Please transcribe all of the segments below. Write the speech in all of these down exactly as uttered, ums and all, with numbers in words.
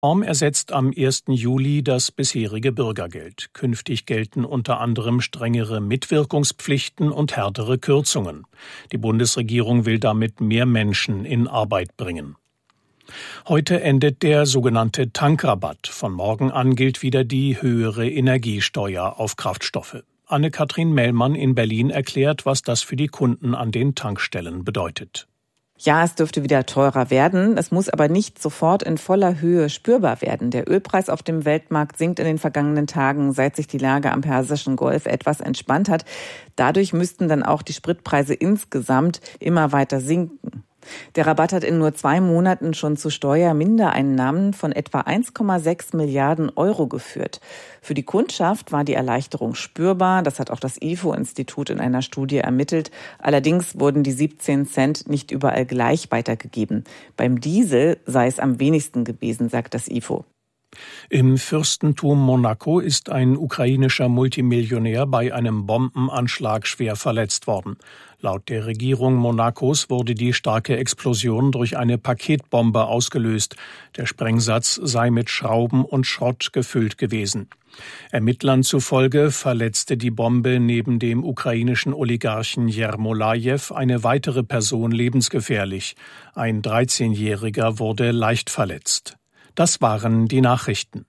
Reform ersetzt am ersten Juli das bisherige Bürgergeld. Künftig gelten unter anderem strengere Mitwirkungspflichten und härtere Kürzungen. Die Bundesregierung will damit mehr Menschen in Arbeit bringen. Heute endet der sogenannte Tankrabatt. Von morgen an gilt wieder die höhere Energiesteuer auf Kraftstoffe. Anne-Kathrin Mellmann in Berlin erklärt, was das für die Kunden an den Tankstellen bedeutet. Ja, es dürfte wieder teurer werden. Es muss aber nicht sofort in voller Höhe spürbar werden. Der Ölpreis auf dem Weltmarkt sinkt in den vergangenen Tagen, seit sich die Lage am Persischen Golf etwas entspannt hat. Dadurch müssten dann auch die Spritpreise insgesamt immer weiter sinken. Der Rabatt hat in nur zwei Monaten schon zu Steuermindereinnahmen von etwa eins Komma sechs Milliarden Euro geführt. Für die Kundschaft war die Erleichterung spürbar. Das hat auch das I F O-Institut in einer Studie ermittelt. Allerdings wurden die siebzehn Cent nicht überall gleich weitergegeben. Beim Diesel sei es am wenigsten gewesen, sagt das I F O. Im Fürstentum Monaco ist ein ukrainischer Multimillionär bei einem Bombenanschlag schwer verletzt worden. Laut der Regierung Monacos wurde die starke Explosion durch eine Paketbombe ausgelöst. Der Sprengsatz sei mit Schrauben und Schrott gefüllt gewesen. Ermittlern zufolge verletzte die Bombe neben dem ukrainischen Oligarchen Jermolajew eine weitere Person lebensgefährlich. Ein dreizehnjähriger wurde leicht verletzt. Das waren die Nachrichten.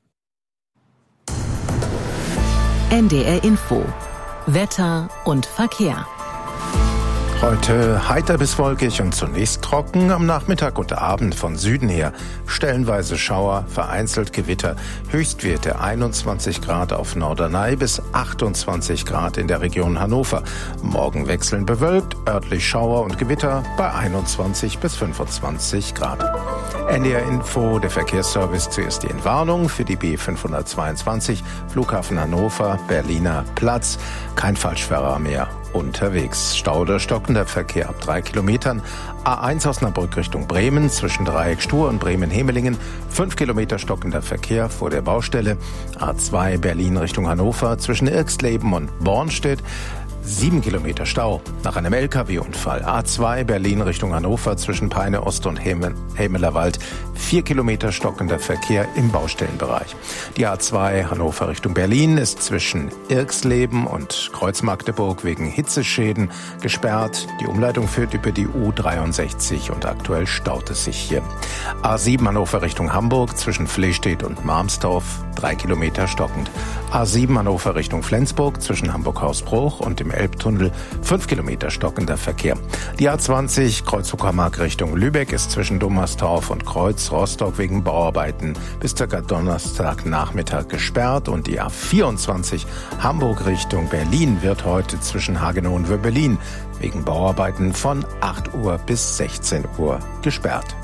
N D R Info. Wetter und Verkehr. Heute heiter bis wolkig und zunächst trocken, am Nachmittag und Abend von Süden her stellenweise Schauer, vereinzelt Gewitter, Höchstwerte einundzwanzig Grad auf Norderney bis achtundzwanzig Grad in der Region Hannover. Morgen wechselnd bewölkt, örtlich Schauer und Gewitter bei einundzwanzig bis fünfundzwanzig Grad. N D R Info, der Verkehrsservice, zuerst die Entwarnung für die B fünfhundertzweiundzwanzig, Flughafen Hannover, Berliner Platz, kein Falschfahrer mehr unterwegs. Stau oder stockender Verkehr ab drei Kilometern. A eins Osnabrück Richtung Bremen zwischen Dreieck Stur und Bremen-Hemelingen. Fünf Kilometer stockender Verkehr vor der Baustelle. A zwei Berlin Richtung Hannover zwischen Irxleben und Bornstedt. Sieben Kilometer Stau nach einem L K W-Unfall. A zwei Berlin Richtung Hannover zwischen Peine Ost und Hemelerwald. Vier Kilometer stockender Verkehr im Baustellenbereich. Die A zwei Hannover Richtung Berlin ist zwischen Irxleben und Kreuz-Magdeburg wegen Hitzeschäden gesperrt. Die Umleitung führt über die U dreiundsechzig und aktuell staut es sich hier. A sieben Hannover Richtung Hamburg zwischen Flestedt und Marmsdorf. Drei Kilometer stockend. A sieben Hannover Richtung Flensburg zwischen Hamburg-Hausbruch und dem Elbtunnel. Fünf Kilometer stockender Verkehr. Die A zwanzig Kreuz-Uckermark Richtung Lübeck ist zwischen Dummersdorf und Kreuz-Rostock wegen Bauarbeiten bis ca. Donnerstagnachmittag gesperrt. Und die A vierundzwanzig Hamburg Richtung Berlin wird heute zwischen Hagenow und Wöbbelin wegen Bauarbeiten von acht Uhr bis sechzehn Uhr gesperrt.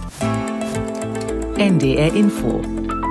N D R Info.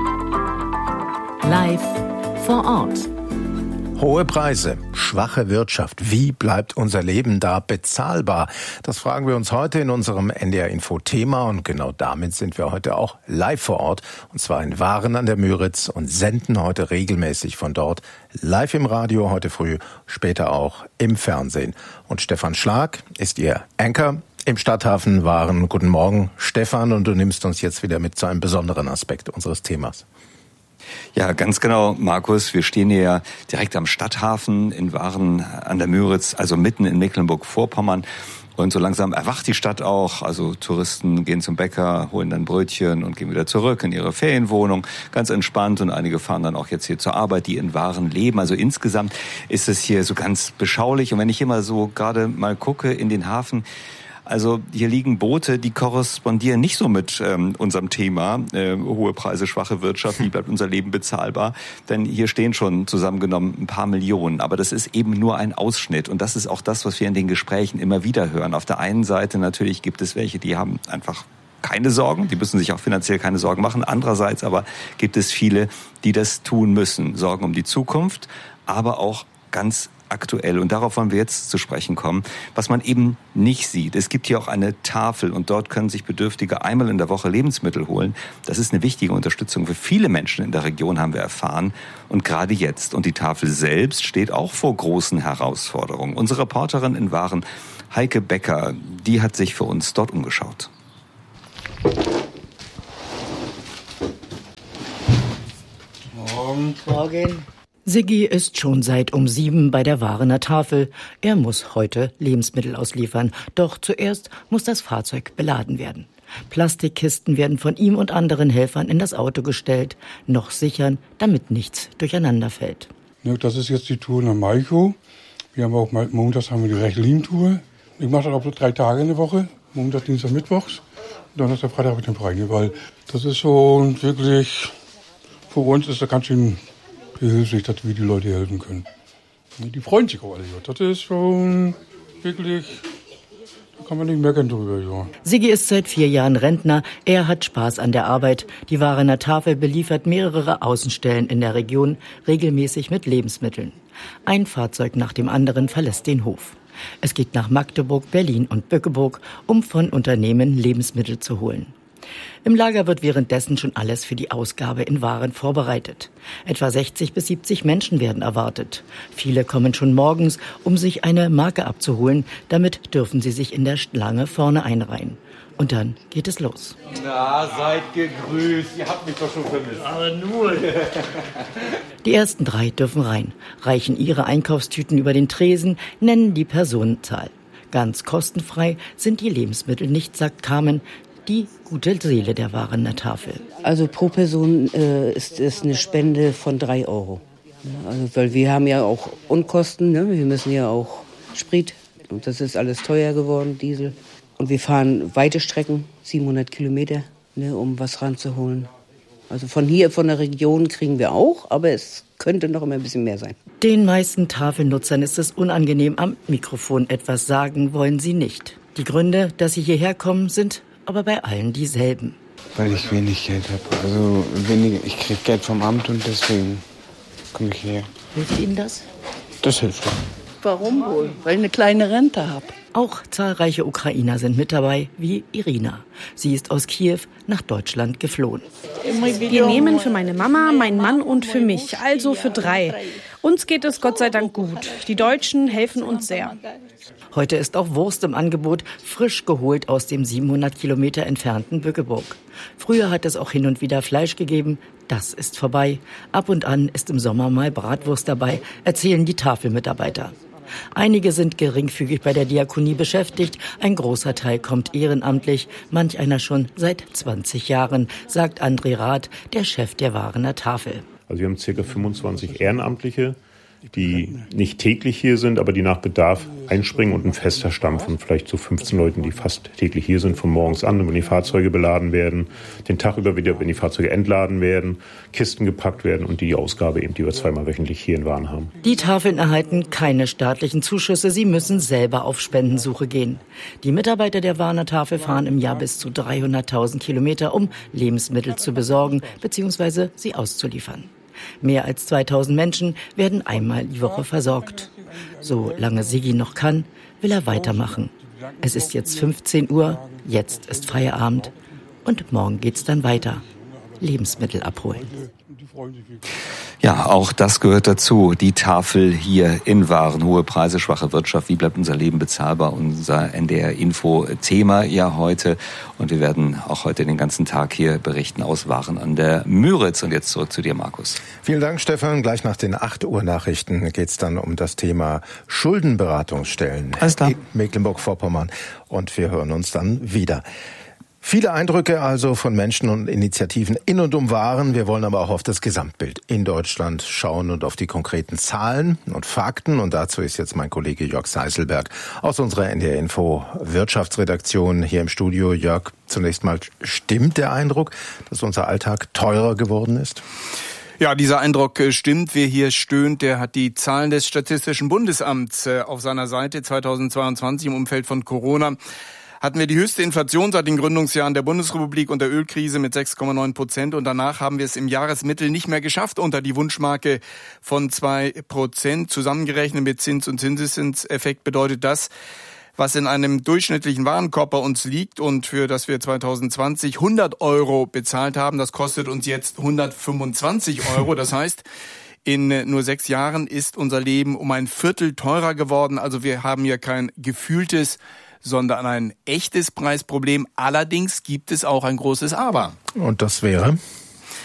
Live vor Ort. Hohe Preise, schwache Wirtschaft. Wie bleibt unser Leben da bezahlbar? Das fragen wir uns heute in unserem N D R-Info-Thema und genau damit sind wir heute auch live vor Ort. Und zwar in Waren an der Müritz und senden heute regelmäßig von dort live im Radio heute früh, später auch im Fernsehen. Und Stefan Schlag ist Ihr Anchor im Stadthafen Waren. Guten Morgen, Stefan, und du nimmst uns jetzt wieder mit zu einem besonderen Aspekt unseres Themas. Ja, ganz genau, Markus. Wir stehen hier ja direkt am Stadthafen in Waren an der Müritz, also mitten in Mecklenburg-Vorpommern. Und so langsam erwacht die Stadt auch. Also Touristen gehen zum Bäcker, holen dann Brötchen und gehen wieder zurück in ihre Ferienwohnung. Ganz entspannt. Und einige fahren dann auch jetzt hier zur Arbeit, die in Waren leben. Also insgesamt ist es hier so ganz beschaulich. Und wenn ich immer so gerade mal gucke in den Hafen, also hier liegen Boote, die korrespondieren nicht so mit ähm, unserem Thema, äh, hohe Preise, schwache Wirtschaft, wie bleibt unser Leben bezahlbar? Denn hier stehen schon zusammengenommen ein paar Millionen. Aber das ist eben nur ein Ausschnitt. Und das ist auch das, was wir in den Gesprächen immer wieder hören. Auf der einen Seite natürlich gibt es welche, die haben einfach keine Sorgen, die müssen sich auch finanziell keine Sorgen machen. Andererseits aber gibt es viele, die das tun müssen. Sorgen um die Zukunft, aber auch ganz aktuell. Und darauf wollen wir jetzt zu sprechen kommen, was man eben nicht sieht. Es gibt hier auch eine Tafel und dort können sich Bedürftige einmal in der Woche Lebensmittel holen. Das ist eine wichtige Unterstützung für viele Menschen in der Region, haben wir erfahren. Und gerade jetzt. Und die Tafel selbst steht auch vor großen Herausforderungen. Unsere Reporterin in Waren, Heike Becker, die hat sich für uns dort umgeschaut. Morgen. Morgen. Siggi ist schon seit um sieben bei der Warener Tafel. Er muss heute Lebensmittel ausliefern. Doch zuerst muss das Fahrzeug beladen werden. Plastikkisten werden von ihm und anderen Helfern in das Auto gestellt, noch sichern, damit nichts durcheinander fällt. Das ist jetzt die Tour nach Malchow. Wir haben auch montags haben wir die Rechlin-Tour. Ich mache das auch so drei Tage in der Woche. Montag, Dienstag, Mittwochs. Donnerstag, Freitag habe ich den Preine, weil das ist schon wirklich, für uns ist das ganz schön behilflich, dass wir die Leute helfen können. Die freuen sich auch alle. Das ist schon wirklich, da kann man nicht meckern drüber. Ja. Siggi ist seit vier Jahren Rentner. Er hat Spaß an der Arbeit. Die Warener Tafel beliefert mehrere Außenstellen in der Region, regelmäßig mit Lebensmitteln. Ein Fahrzeug nach dem anderen verlässt den Hof. Es geht nach Magdeburg, Berlin und Bückeburg, um von Unternehmen Lebensmittel zu holen. Im Lager wird währenddessen schon alles für die Ausgabe in Waren vorbereitet. Etwa sechzig bis siebzig Menschen werden erwartet. Viele kommen schon morgens, um sich eine Marke abzuholen. Damit dürfen sie sich in der Schlange vorne einreihen. Und dann geht es los. Na, seid gegrüßt. Ihr habt mich doch schon vermisst. Aber nur. Die ersten drei dürfen rein, reichen ihre Einkaufstüten über den Tresen, nennen die Personenzahl. Ganz kostenfrei sind die Lebensmittel nicht, sagt Carmen, die gute Seele der Warener Tafel. Also pro Person äh, ist es eine Spende von drei Euro. Also, weil wir haben ja auch Unkosten, ne? Wir müssen ja auch Sprit. Und das ist alles teuer geworden, Diesel. Und wir fahren weite Strecken, siebenhundert Kilometer, ne, um was ranzuholen. Also von hier, von der Region kriegen wir auch, aber es könnte noch immer ein bisschen mehr sein. Den meisten Tafelnutzern ist es unangenehm, am Mikrofon etwas sagen wollen sie nicht. Die Gründe, dass sie hierher kommen, sind aber bei allen dieselben. Weil ich wenig Geld habe. Also wenig, ich kriege Geld vom Amt und deswegen komme ich her. Hilft Ihnen das? Das hilft doch. Warum wohl? Weil ich eine kleine Rente habe. Auch zahlreiche Ukrainer sind mit dabei, wie Irina. Sie ist aus Kiew nach Deutschland geflohen. Wir nehmen für meine Mama, meinen Mann und für mich, also für drei. Uns geht es Gott sei Dank gut. Die Deutschen helfen uns sehr. Heute ist auch Wurst im Angebot, frisch geholt aus dem siebenhundert Kilometer entfernten Bückeburg. Früher hat es auch hin und wieder Fleisch gegeben. Das ist vorbei. Ab und an ist im Sommer mal Bratwurst dabei, erzählen die Tafelmitarbeiter. Einige sind geringfügig bei der Diakonie beschäftigt, ein großer Teil kommt ehrenamtlich, manch einer schon seit zwanzig Jahren, sagt André Rath, der Chef der Warener Tafel. Also wir haben ca. fünfundzwanzig Ehrenamtliche, die nicht täglich hier sind, aber die nach Bedarf einspringen, und ein fester Stamm von vielleicht so fünfzehn Leuten, die fast täglich hier sind, von morgens an, wenn die Fahrzeuge beladen werden, den Tag über wieder, wenn die Fahrzeuge entladen werden, Kisten gepackt werden und die Ausgabe eben, die wir zweimal wöchentlich hier in Waren haben. Die Tafeln erhalten keine staatlichen Zuschüsse, sie müssen selber auf Spendensuche gehen. Die Mitarbeiter der Warener Tafel fahren im Jahr bis zu dreihunderttausend Kilometer, um Lebensmittel zu besorgen bzw. sie auszuliefern. Mehr als zweitausend Menschen werden einmal die Woche versorgt. Solange Siggi noch kann, will er weitermachen. Es ist jetzt fünfzehn Uhr, jetzt ist Feierabend und morgen geht's dann weiter. Lebensmittel abholen. Ja, auch das gehört dazu. Die Tafel hier in Waren. Hohe Preise, schwache Wirtschaft. Wie bleibt unser Leben bezahlbar? Unser N D R-Info-Thema ja heute. Und wir werden auch heute den ganzen Tag hier berichten aus Waren an der Müritz. Und jetzt zurück zu dir, Markus. Vielen Dank, Stefan. Gleich nach den acht Uhr Nachrichten geht es dann um das Thema Schuldenberatungsstellen in Mecklenburg-Vorpommern. Und wir hören uns dann wieder. Viele Eindrücke also von Menschen und Initiativen in und um Waren. Wir wollen aber auch auf das Gesamtbild in Deutschland schauen und auf die konkreten Zahlen und Fakten. Und dazu ist jetzt mein Kollege Jörg Seiselberg aus unserer N D R-Info Wirtschaftsredaktion hier im Studio. Jörg, zunächst mal, stimmt der Eindruck, dass unser Alltag teurer geworden ist? Ja, dieser Eindruck stimmt. Wer hier stöhnt, der hat die Zahlen des Statistischen Bundesamts auf seiner Seite. zweitausendzweiundzwanzig im Umfeld von Corona hatten wir die höchste Inflation seit den Gründungsjahren der Bundesrepublik und der Ölkrise mit sechs Komma neun Prozent. Und danach haben wir es im Jahresmittel nicht mehr geschafft unter die Wunschmarke von zwei Prozent. Zusammengerechnet mit Zins- und Zinseszinseffekt bedeutet das, was in einem durchschnittlichen Warenkorb bei uns liegt und für das wir zweitausendzwanzig hundert Euro bezahlt haben, das kostet uns jetzt hundertfünfundzwanzig Euro. Das heißt, in nur sechs Jahren ist unser Leben um ein Viertel teurer geworden. Also wir haben hier kein gefühltes, sondern ein echtes Preisproblem. Allerdings gibt es auch ein großes Aber. Und das wäre?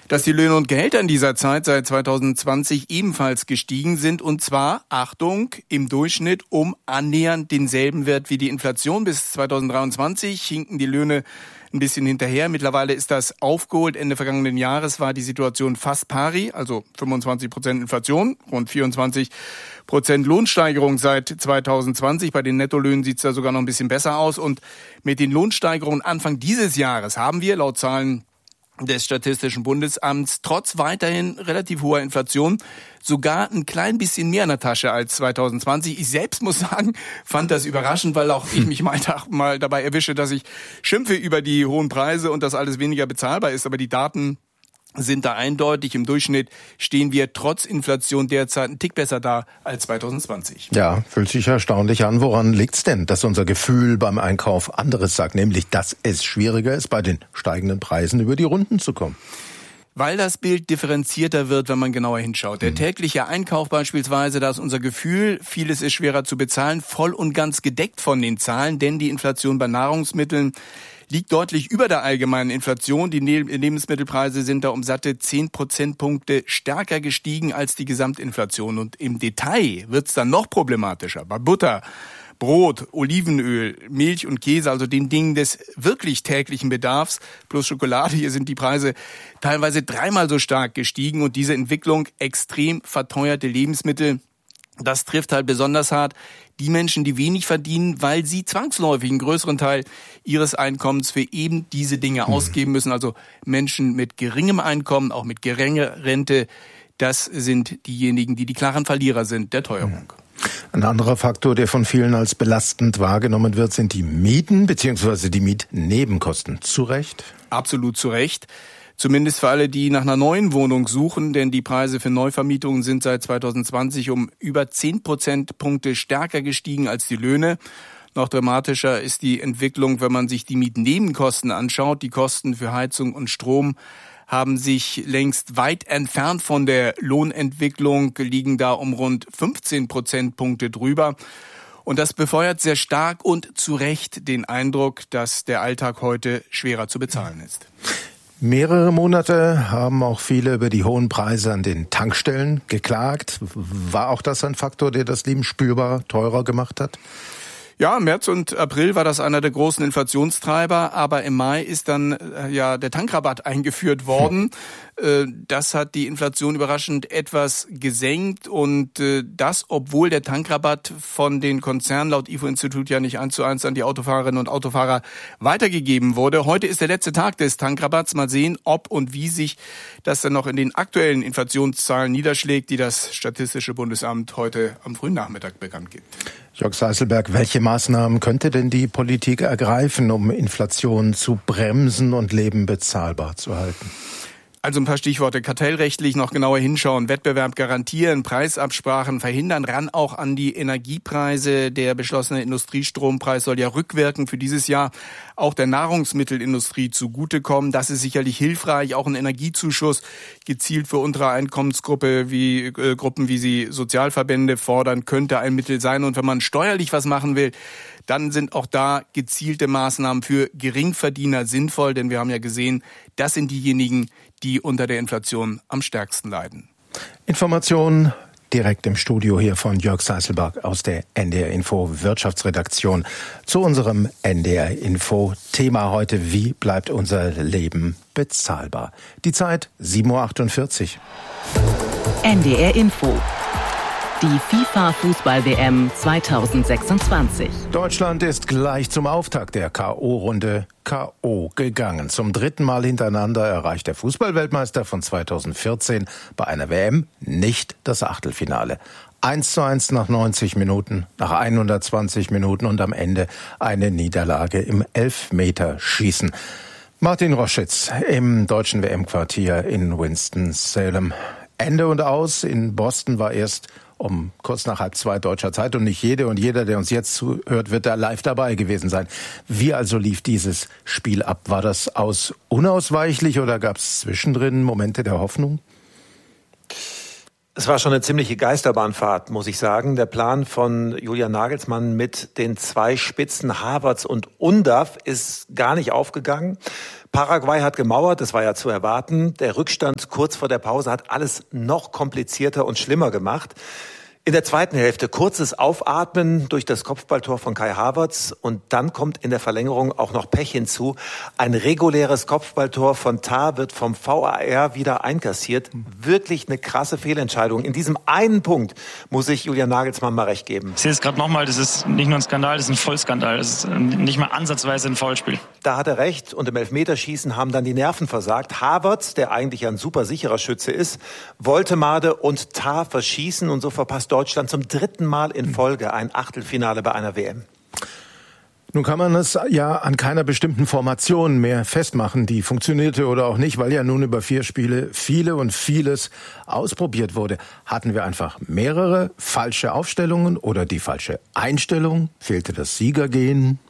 dass die Löhne und Gehälter in dieser Zeit seit zweitausendzwanzig ebenfalls gestiegen sind und zwar, Achtung, im Durchschnitt um annähernd denselben Wert wie die Inflation. Bis zweitausenddreiundzwanzig hinken die Löhne ein bisschen hinterher. Mittlerweile ist das aufgeholt. Ende vergangenen Jahres war die Situation fast pari, also fünfundzwanzig Prozent Inflation, rund vierundzwanzig Prozent Lohnsteigerung seit zweitausendzwanzig. Bei den Nettolöhnen sieht es da sogar noch ein bisschen besser aus. Und mit den Lohnsteigerungen Anfang dieses Jahres haben wir laut Zahlen des Statistischen Bundesamts trotz weiterhin relativ hoher Inflation sogar ein klein bisschen mehr in der Tasche als zweitausendzwanzig. Ich selbst muss sagen, fand das überraschend, weil auch ich mich mal, mal dabei erwische, dass ich schimpfe über die hohen Preise und dass alles weniger bezahlbar ist. Aber die Daten sind da eindeutig. Im Durchschnitt stehen wir trotz Inflation derzeit einen Tick besser da als zweitausendzwanzig. Ja, fühlt sich erstaunlich an. Woran liegt's denn, dass unser Gefühl beim Einkauf anderes sagt, nämlich, dass es schwieriger ist, bei den steigenden Preisen über die Runden zu kommen? Weil das Bild differenzierter wird, wenn man genauer hinschaut. Der tägliche Einkauf beispielsweise, da ist unser Gefühl, vieles ist schwerer zu bezahlen, voll und ganz gedeckt von den Zahlen, denn die Inflation bei Nahrungsmitteln liegt deutlich über der allgemeinen Inflation. Die Lebensmittelpreise sind da um satte zehn Prozentpunkte stärker gestiegen als die Gesamtinflation. Und im Detail wird's dann noch problematischer. Bei Butter, Brot, Olivenöl, Milch und Käse, also den Dingen des wirklich täglichen Bedarfs, plus Schokolade, hier sind die Preise teilweise dreimal so stark gestiegen. Und diese Entwicklung, extrem verteuerte Lebensmittel, das trifft halt besonders hart die Menschen, die wenig verdienen, weil sie zwangsläufig einen größeren Teil ihres Einkommens für eben diese Dinge mhm. ausgeben müssen. Also Menschen mit geringem Einkommen, auch mit geringer Rente, das sind diejenigen, die die klaren Verlierer sind der Teuerung. Mhm. Ein anderer Faktor, der von vielen als belastend wahrgenommen wird, sind die Mieten bzw. die Mietnebenkosten. Zu Recht? Absolut zu Recht. Zumindest für alle, die nach einer neuen Wohnung suchen, denn die Preise für Neuvermietungen sind seit zweitausendzwanzig um über zehn Prozentpunkte stärker gestiegen als die Löhne. Noch dramatischer ist die Entwicklung, wenn man sich die Mietnebenkosten anschaut. Die Kosten für Heizung und Strom haben sich längst weit entfernt von der Lohnentwicklung, liegen da um rund fünfzehn Prozentpunkte drüber. Und das befeuert sehr stark und zu Recht den Eindruck, dass der Alltag heute schwerer zu bezahlen ist. Mehrere Monate haben auch viele über die hohen Preise an den Tankstellen geklagt. War auch das ein Faktor, der das Leben spürbar teurer gemacht hat? Ja, im März und April war das einer der großen Inflationstreiber, aber im Mai ist dann äh, ja der Tankrabatt eingeführt worden. Äh, das hat die Inflation überraschend etwas gesenkt und äh, das, obwohl der Tankrabatt von den Konzernen laut I F O-Institut ja nicht eins zu eins an die Autofahrerinnen und Autofahrer weitergegeben wurde. Heute ist der letzte Tag des Tankrabatts. Mal sehen, ob und wie sich das dann noch in den aktuellen Inflationszahlen niederschlägt, die das Statistische Bundesamt heute am frühen Nachmittag bekannt gibt. Jörg Seiselberg, welche Maßnahmen könnte denn die Politik ergreifen, um Inflation zu bremsen und Leben bezahlbar zu halten? Also ein paar Stichworte. Kartellrechtlich noch genauer hinschauen, Wettbewerb garantieren, Preisabsprachen verhindern, ran auch an die Energiepreise. Der beschlossene Industriestrompreis soll ja rückwirkend für dieses Jahr auch der Nahrungsmittelindustrie zugutekommen. Das ist sicherlich hilfreich. Auch ein Energiezuschuss gezielt für untere Einkommensgruppe wie äh, Gruppen, wie sie Sozialverbände fordern, könnte ein Mittel sein. Und wenn man steuerlich was machen will, dann sind auch da gezielte Maßnahmen für Geringverdiener sinnvoll, denn wir haben ja gesehen, das sind diejenigen, die unter der Inflation am stärksten leiden. Informationen direkt im Studio hier von Jörg Seiselberg aus der N D R Info Wirtschaftsredaktion zu unserem N D R Info Thema heute: Wie bleibt unser Leben bezahlbar? Die Zeit sieben Uhr achtundvierzig. N D R Info. Die FIFA-Fußball-W M zweitausendsechsundzwanzig. Deutschland ist gleich zum Auftakt der K O-Runde K O gegangen. Zum dritten Mal hintereinander erreicht der Fußballweltmeister von zweitausendvierzehn bei einer W M nicht das Achtelfinale. eins zu eins nach neunzig Minuten, nach hundertzwanzig Minuten und am Ende eine Niederlage im Elfmeterschießen. Martin Roschitz im deutschen W M-Quartier in Winston-Salem. Ende und aus. In Boston war erst um kurz nach halb zwei deutscher Zeit und nicht jede und jeder, der uns jetzt zuhört, wird da live dabei gewesen sein. Wie also lief dieses Spiel ab? War das aus unausweichlich oder gab es zwischendrin Momente der Hoffnung? Es war schon eine ziemliche Geisterbahnfahrt, muss ich sagen. Der Plan von Julian Nagelsmann mit den zwei Spitzen Havertz und Undav ist gar nicht aufgegangen. Paraguay hat gemauert, das war ja zu erwarten. Der Rückstand kurz vor der Pause hat alles noch komplizierter und schlimmer gemacht. In der zweiten Hälfte kurzes Aufatmen durch das Kopfballtor von Kai Havertz und dann kommt in der Verlängerung auch noch Pech hinzu. Ein reguläres Kopfballtor von Tah wird vom V A R wieder einkassiert. Wirklich eine krasse Fehlentscheidung. In diesem einen Punkt muss ich Julian Nagelsmann mal recht geben. Ich sehe es gerade nochmal, das ist nicht nur ein Skandal, das ist ein Vollskandal. Das ist nicht mal ansatzweise ein Foulspiel. Da hat er recht und im Elfmeterschießen haben dann die Nerven versagt. Havertz, der eigentlich ein super sicherer Schütze ist, wollte Made und Tah verschießen und so verpasst Deutschland zum dritten Mal in Folge ein Achtelfinale bei einer W M. Nun kann man es ja an keiner bestimmten Formation mehr festmachen, die funktionierte oder auch nicht, weil ja nun über vier Spiele viele und vieles ausprobiert wurde. Hatten wir einfach mehrere falsche Aufstellungen oder die falsche Einstellung? Fehlte das Siegergehen?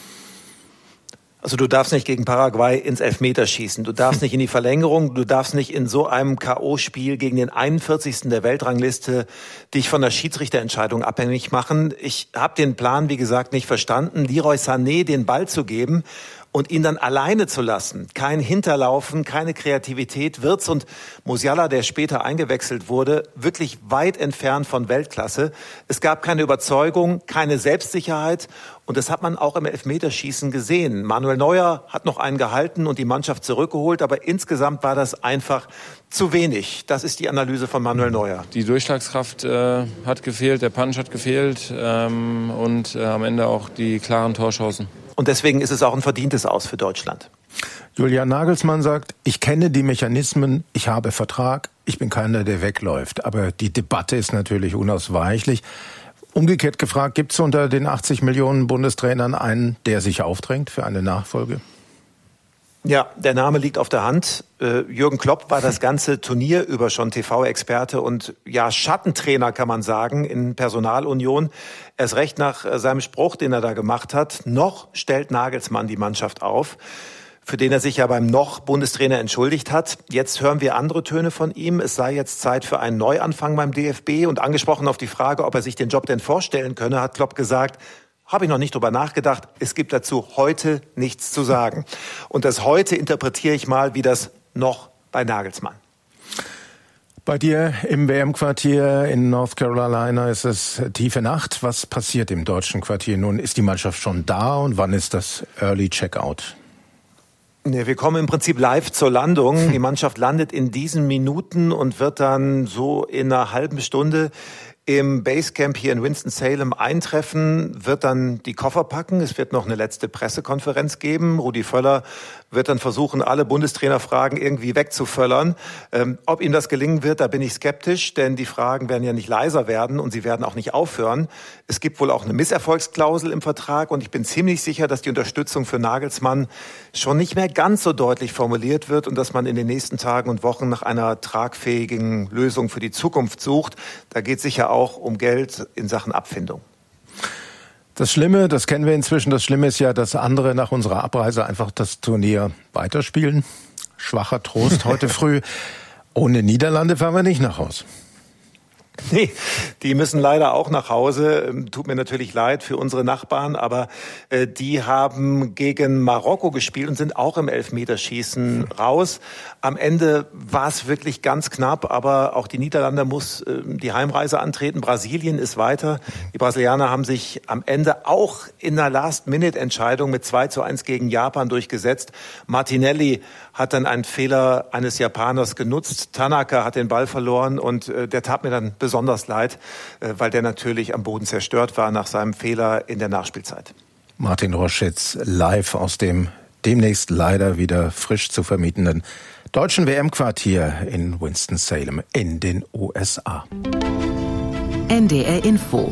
Also du darfst nicht gegen Paraguay ins Elfmeterschießen, du darfst nicht in die Verlängerung, du darfst nicht in so einem K O-Spiel gegen den einundvierzigsten der Weltrangliste dich von der Schiedsrichterentscheidung abhängig machen. Ich habe den Plan, wie gesagt, nicht verstanden, Leroy Sané den Ball zu geben und ihn dann alleine zu lassen. Kein Hinterlaufen, keine Kreativität. Wirtz und Musiala, der später eingewechselt wurde, wirklich weit entfernt von Weltklasse. Es gab keine Überzeugung, keine Selbstsicherheit. Und das hat man auch im Elfmeterschießen gesehen. Manuel Neuer hat noch einen gehalten und die Mannschaft zurückgeholt. Aber insgesamt war das einfach zu wenig. Das ist die Analyse von Manuel Neuer. Die Durchschlagskraft äh, hat gefehlt, der Punch hat gefehlt ähm, und äh, am Ende auch die klaren Torchancen. Und deswegen ist es auch ein verdientes Aus für Deutschland. Julian Nagelsmann sagt, ich kenne die Mechanismen, ich habe Vertrag, ich bin keiner, der wegläuft. Aber die Debatte ist natürlich unausweichlich. Umgekehrt gefragt, gibt es unter den achtzig Millionen Bundestrainern einen, der sich aufdrängt für eine Nachfolge? Ja, der Name liegt auf der Hand. Äh, Jürgen Klopp war das ganze Turnier über schon T V-Experte und ja Schattentrainer, kann man sagen, in Personalunion. Erst recht nach äh, seinem Spruch, den er da gemacht hat. Noch stellt Nagelsmann die Mannschaft auf, für den er sich ja beim noch Bundestrainer entschuldigt hat. Jetzt hören wir andere Töne von ihm. Es sei jetzt Zeit für einen Neuanfang beim D F B. Und angesprochen auf die Frage, ob er sich den Job denn vorstellen könne, hat Klopp gesagt, habe ich noch nicht drüber nachgedacht. Es gibt dazu heute nichts zu sagen. Und das heute interpretiere ich mal wie das noch bei Nagelsmann. Bei dir im W M-Quartier in North Carolina ist es tiefe Nacht. Was passiert im deutschen Quartier nun? Ist die Mannschaft schon da und wann ist das Early Checkout? Nee, wir kommen im Prinzip live zur Landung. Die Mannschaft landet in diesen Minuten und wird dann so in einer halben Stunde im Basecamp hier in Winston-Salem eintreffen, wird dann die Koffer packen. Es wird noch eine letzte Pressekonferenz geben. Rudi Völler wird dann versuchen, alle Bundestrainerfragen irgendwie wegzuföllern. Ähm, ob ihm das gelingen wird, da bin ich skeptisch, denn die Fragen werden ja nicht leiser werden und sie werden auch nicht aufhören. Es gibt wohl auch eine Misserfolgsklausel im Vertrag und ich bin ziemlich sicher, dass die Unterstützung für Nagelsmann schon nicht mehr ganz so deutlich formuliert wird und dass man in den nächsten Tagen und Wochen nach einer tragfähigen Lösung für die Zukunft sucht. Da geht es sicher auch um Geld in Sachen Abfindung. Das Schlimme, das kennen wir inzwischen, das Schlimme ist ja, dass andere nach unserer Abreise einfach das Turnier weiterspielen. Schwacher Trost heute früh. Ohne Niederlande fahren wir nicht nach Hause. Nee, die müssen leider auch nach Hause. Tut mir natürlich leid für unsere Nachbarn, aber äh, die haben gegen Marokko gespielt und sind auch im Elfmeterschießen raus. Am Ende war es wirklich ganz knapp, aber auch die Niederlande muss äh, die Heimreise antreten. Brasilien ist weiter. Die Brasilianer haben sich am Ende auch in einer Last-Minute-Entscheidung mit zwei zu eins gegen Japan durchgesetzt. Martinelli hat dann einen Fehler eines Japaners genutzt. Tanaka hat den Ball verloren und äh, der tat mir dann besonders leid, äh, weil der natürlich am Boden zerstört war nach seinem Fehler in der Nachspielzeit. Martin Roschitz live aus dem demnächst leider wieder frisch zu vermietenden deutschen W M-Quartier in Winston-Salem in den U S A. N D R Info.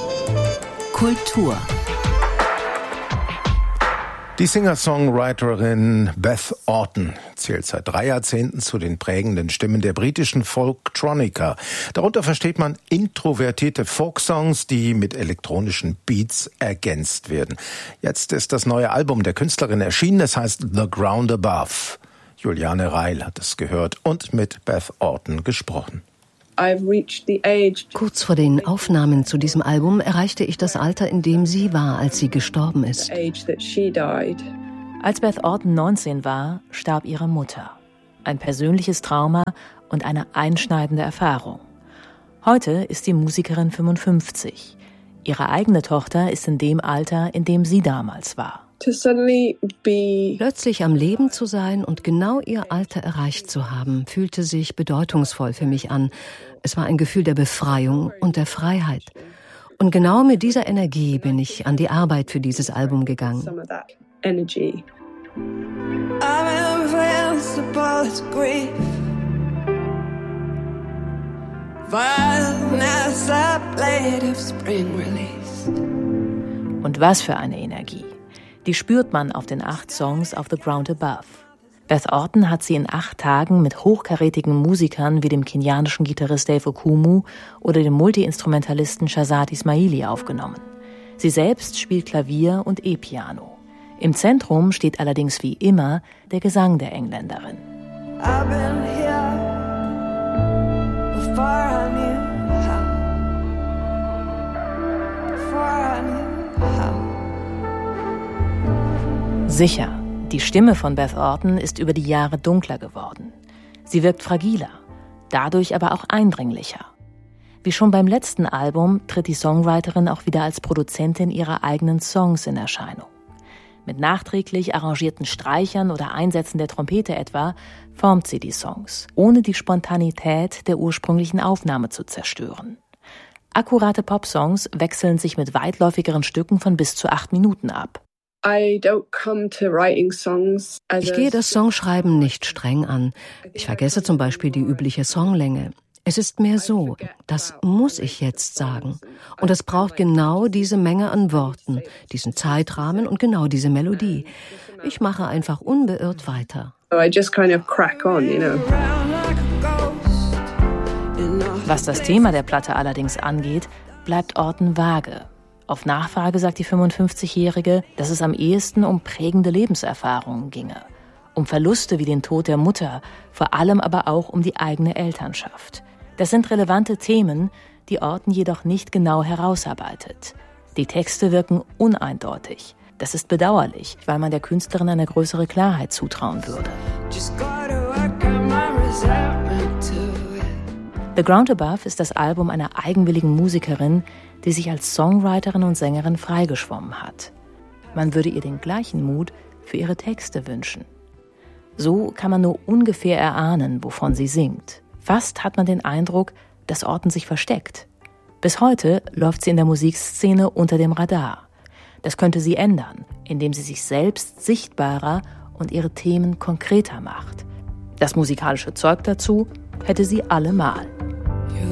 Kultur. Die Singer-Songwriterin Beth Orton zählt seit drei Jahrzehnten zu den prägenden Stimmen der britischen Folktronica. Darunter versteht man introvertierte Folksongs, die mit elektronischen Beats ergänzt werden. Jetzt ist das neue Album der Künstlerin erschienen, es heißt The Ground Above. Juliane Reil hat es gehört und mit Beth Orton gesprochen. Kurz vor den Aufnahmen zu diesem Album erreichte ich das Alter, in dem sie war, als sie gestorben ist. Als Beth Orton neunzehn war, starb ihre Mutter. Ein persönliches Trauma und eine einschneidende Erfahrung. Heute ist die Musikerin fünfundfünfzig. Ihre eigene Tochter ist in dem Alter, in dem sie damals war. Plötzlich am Leben zu sein und genau ihr Alter erreicht zu haben, fühlte sich bedeutungsvoll für mich an. Es war ein Gefühl der Befreiung und der Freiheit. Und genau mit dieser Energie bin ich an die Arbeit für dieses Album gegangen. Und was für eine Energie. Die spürt man auf den acht Songs auf The Ground Above. Beth Orton hat sie in acht Tagen mit hochkarätigen Musikern wie dem kenianischen Gitarrist Dave Okumu oder dem Multiinstrumentalisten Shazad Ismaili aufgenommen. Sie selbst spielt Klavier und E-Piano. Im Zentrum steht allerdings wie immer der Gesang der Engländerin. I've been here before I knew how. Before I knew how. Sicher, die Stimme von Beth Orton ist über die Jahre dunkler geworden. Sie wirkt fragiler, dadurch aber auch eindringlicher. Wie schon beim letzten Album tritt die Songwriterin auch wieder als Produzentin ihrer eigenen Songs in Erscheinung. Mit nachträglich arrangierten Streichern oder Einsätzen der Trompete etwa formt sie die Songs, ohne die Spontanität der ursprünglichen Aufnahme zu zerstören. Akkurate Popsongs wechseln sich mit weitläufigeren Stücken von bis zu acht Minuten ab. Ich gehe das Songschreiben nicht streng an. Ich vergesse zum Beispiel die übliche Songlänge. Es ist mehr so, das muss ich jetzt sagen. Und es braucht genau diese Menge an Worten, diesen Zeitrahmen und genau diese Melodie. Ich mache einfach unbeirrt weiter. Was das Thema der Platte allerdings angeht, bleibt Orton vage. Auf Nachfrage sagt die fünfundfünfzigjährige, dass es am ehesten um prägende Lebenserfahrungen ginge. Um Verluste wie den Tod der Mutter, vor allem aber auch um die eigene Elternschaft. Das sind relevante Themen, die Orton jedoch nicht genau herausarbeitet. Die Texte wirken uneindeutig. Das ist bedauerlich, weil man der Künstlerin eine größere Klarheit zutrauen würde. The Ground Above ist das Album einer eigenwilligen Musikerin, die sich als Songwriterin und Sängerin freigeschwommen hat. Man würde ihr den gleichen Mut für ihre Texte wünschen. So kann man nur ungefähr erahnen, wovon sie singt. Fast hat man den Eindruck, dass Orton sich versteckt. Bis heute läuft sie in der Musikszene unter dem Radar. Das könnte sie ändern, indem sie sich selbst sichtbarer und ihre Themen konkreter macht. Das musikalische Zeug dazu hätte sie allemal.